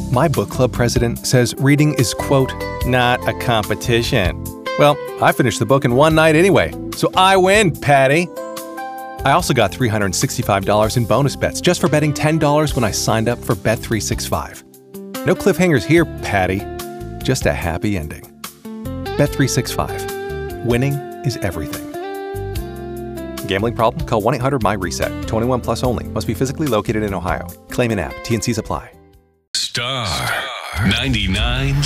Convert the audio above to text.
My book club president says reading is, quote, not a competition. Well, I finished the book in one night anyway, so I win, Patty. I also got $365 in bonus bets just for betting $10 when I signed up for Bet365. No cliffhangers here, Patty. Just a happy ending. Bet365. Winning is everything. Gambling problem? Call 1-800-MY-RESET. 21 plus only. Must be physically located in Ohio. Claim in app. T&Cs apply. Star 99.7.